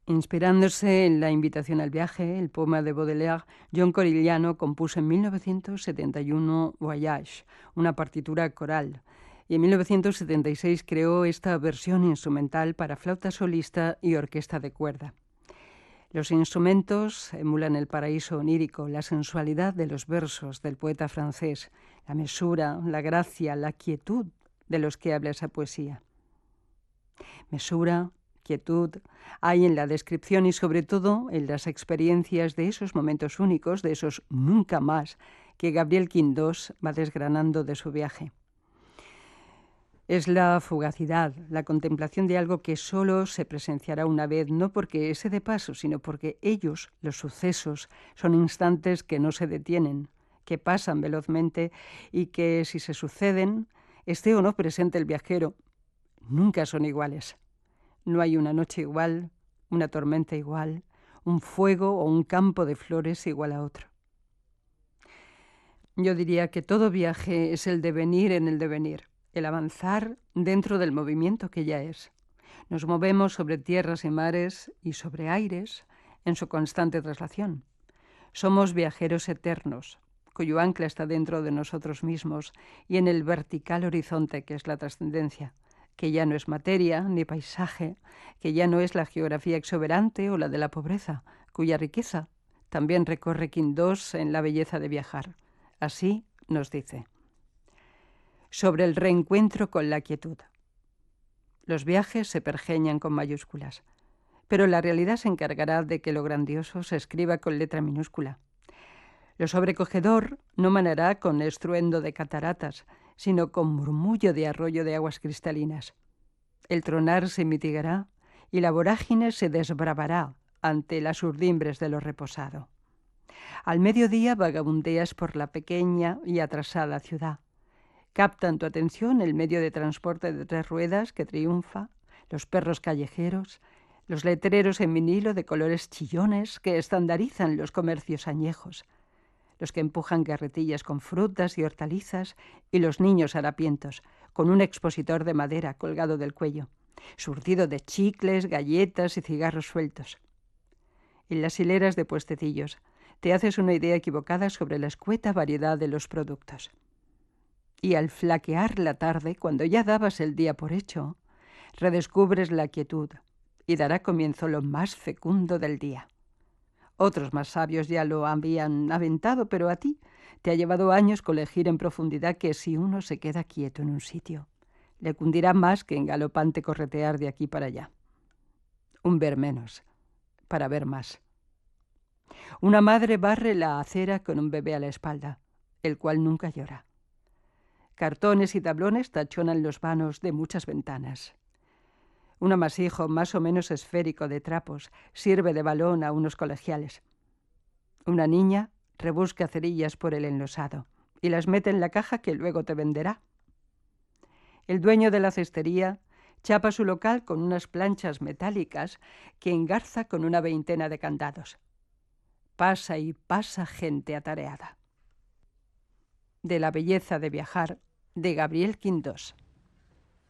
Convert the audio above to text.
Inspirándose en La invitación al viaje, el poema de Baudelaire, John Corigliano compuso en 1971 Voyage, una partitura coral, y en 1976 creó esta versión instrumental para flauta solista y orquesta de cuerda. Los instrumentos emulan el paraíso onírico, la sensualidad de los versos del poeta francés, la mesura, la gracia, la quietud de los que habla esa poesía. Mesura, quietud, hay en la descripción y sobre todo en las experiencias de esos momentos únicos, de esos nunca más, que Gabriel Quindós va desgranando de su viaje. Es la fugacidad, la contemplación de algo que solo se presenciará una vez, no porque se dé paso, sino porque ellos, los sucesos, son instantes que no se detienen, que pasan velozmente y que, si se suceden, esté o no presente el viajero, nunca son iguales. No hay una noche igual, una tormenta igual, un fuego o un campo de flores igual a otro. Yo diría que todo viaje es el devenir en el devenir, el avanzar dentro del movimiento que ya es. Nos movemos sobre tierras y mares y sobre aires en su constante traslación. Somos viajeros eternos, cuyo ancla está dentro de nosotros mismos y en el vertical horizonte que es la trascendencia, que ya no es materia ni paisaje, que ya no es la geografía exuberante o la de la pobreza, cuya riqueza también recorre Quindós en la belleza de viajar. Así nos dice. Sobre el reencuentro con la quietud. Los viajes se pergeñan con mayúsculas, pero la realidad se encargará de que lo grandioso se escriba con letra minúscula. Lo sobrecogedor no manará con estruendo de cataratas, sino con murmullo de arroyo de aguas cristalinas. El tronar se mitigará y la vorágine se desbravará ante las urdimbres de lo reposado. Al mediodía vagabundeas por la pequeña y atrasada ciudad. Captan tu atención el medio de transporte de 3 ruedas que triunfa, los perros callejeros, los letreros en vinilo de colores chillones que estandarizan los comercios añejos, los que empujan carretillas con frutas y hortalizas y los niños harapientos, con un expositor de madera colgado del cuello, surtido de chicles, galletas y cigarros sueltos. En las hileras de puestecillos te haces una idea equivocada sobre la escueta variedad de los productos. Y al flaquear la tarde, cuando ya dabas el día por hecho, redescubres la quietud y dará comienzo lo más fecundo del día. Otros más sabios ya lo habían aventado, pero a ti te ha llevado años colegir en profundidad que si uno se queda quieto en un sitio, le cundirá más que en galopante corretear de aquí para allá. Un ver menos, para ver más. Una madre barre la acera con un bebé a la espalda, el cual nunca llora. Cartones y tablones tachonan los vanos de muchas ventanas. Un amasijo más o menos esférico de trapos sirve de balón a unos colegiales. Una niña rebusca cerillas por el enlosado y las mete en la caja que luego te venderá. El dueño de la cestería chapa su local con unas planchas metálicas que engarza con una veintena de candados. Pasa y pasa gente atareada. De la belleza de viajar, de Gabriel Quindós.